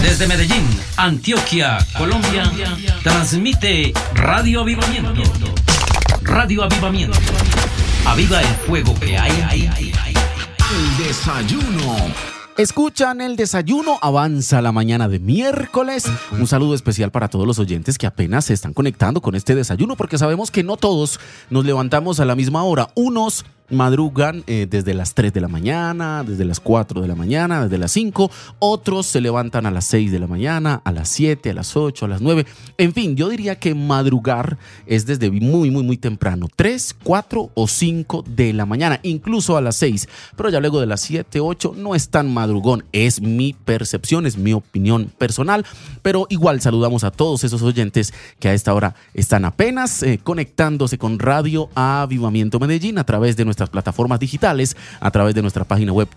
Desde Medellín, Antioquia, Colombia, transmite Radio Avivamiento. Radio Avivamiento. Aviva el fuego que hay en ti. El desayuno. Escuchan el desayuno, avanza la mañana de miércoles. Un saludo especial para todos los oyentes que apenas se están conectando con este desayuno, porque sabemos que no todos nos levantamos a la misma hora. Unos madrugan desde las 3 de la mañana, desde las 4 de la mañana, desde las 5. Otros se levantan a las 6 de la mañana, a las 7, a las 8, a las 9. En fin, yo diría que madrugar es desde muy temprano. 3, 4 o 5 de la mañana, incluso a las 6. Pero ya luego de las 7, 8 no es tan madrugón. Es mi percepción, es mi opinión personal. Pero igual saludamos a todos esos oyentes que a esta hora están apenas conectándose con Radio Avivamiento Medellín a través de nuestras plataformas digitales, a través de nuestra página web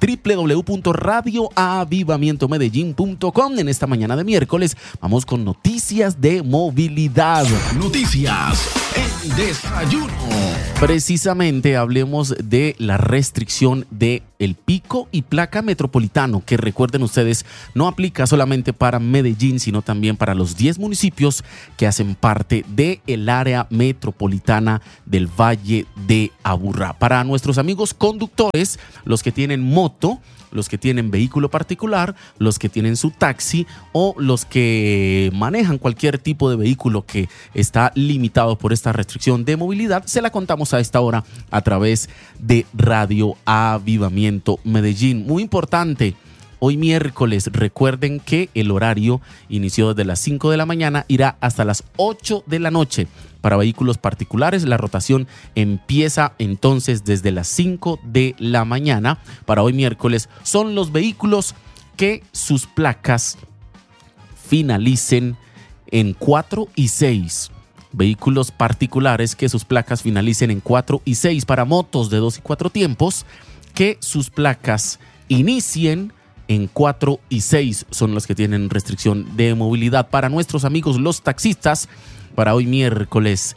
www.radioavivamientomedellin.com. En esta mañana de miércoles vamos con noticias de movilidad. Noticias en desayuno. Precisamente hablemos de la restricción de el pico y placa metropolitano, que recuerden ustedes no aplica solamente para Medellín, sino también para los 10 municipios que hacen parte del área metropolitana del Valle de Aburrá. Para nuestros amigos conductores, los que tienen moto, los que tienen vehículo particular, los que tienen su taxi o los que manejan cualquier tipo de vehículo que está limitado por esta restricción de movilidad, se la contamos a esta hora a través de Radio Avivamiento Medellín. Muy importante, hoy miércoles, recuerden que el horario inició desde las 5 de la mañana, irá hasta las 8 de la noche. Para vehículos particulares, la rotación empieza entonces desde las 5 de la mañana. Para hoy miércoles son los vehículos que sus placas finalicen en 4 y 6. Vehículos particulares que sus placas finalicen en 4 y 6. Para motos de 2 y 4 tiempos, que sus placas inicien en 4 y 6 son los que tienen restricción de movilidad. Para nuestros amigos los taxistas, para hoy miércoles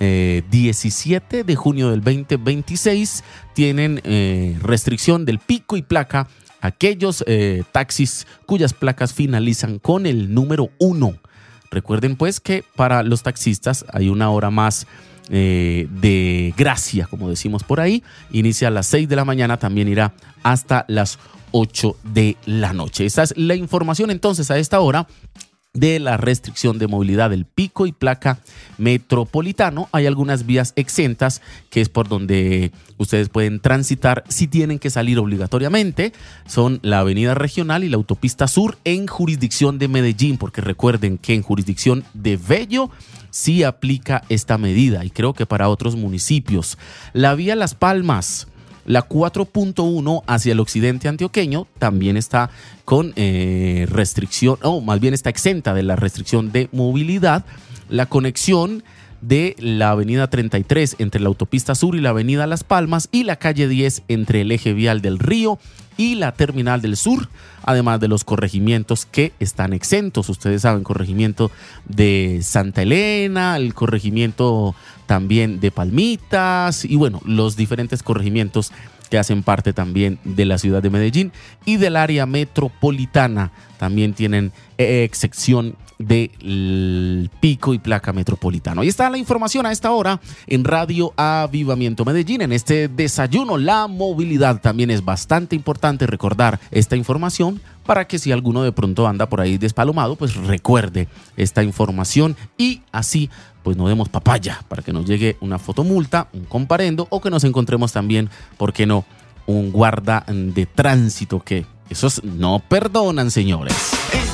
17 de junio del 2026 tienen restricción del pico y placa aquellos taxis cuyas placas finalizan con el número 1. Recuerden pues que para los taxistas hay una hora más de gracia, como decimos por ahí. Inicia a las 6 de la mañana, también irá hasta las 8 de la noche. Esta es la información entonces a esta hora de la restricción de movilidad del pico y placa metropolitano. Hay algunas vías exentas, que es por donde ustedes pueden transitar si tienen que salir obligatoriamente. Son la avenida regional y la autopista sur en jurisdicción de Medellín, porque recuerden que en jurisdicción de Bello sí aplica esta medida, y creo que para otros municipios. La vía Las Palmas, la 4.1 hacia el occidente antioqueño, también está con restricción, o más bien está exenta de la restricción de movilidad. La conexión de la avenida 33 entre la autopista sur y la avenida Las Palmas, y la calle 10 entre el eje vial del Río y la terminal del sur, además de los corregimientos que están exentos. Ustedes saben, corregimiento de Santa Elena, el corregimiento también de Palmitas, y bueno, los diferentes corregimientos que hacen parte también de la ciudad de Medellín y del área metropolitana también tienen excepción del pico y placa metropolitano. Ahí está la información a esta hora en Radio Avivamiento Medellín. En este desayuno, la movilidad también es bastante importante recordar esta información para que si alguno de pronto anda por ahí despalomado, pues recuerde esta información y así pues no demos papaya para que nos llegue una fotomulta, un comparendo, o que nos encontremos también, ¿por qué no?, un guarda de tránsito, que esos no perdonan, señores.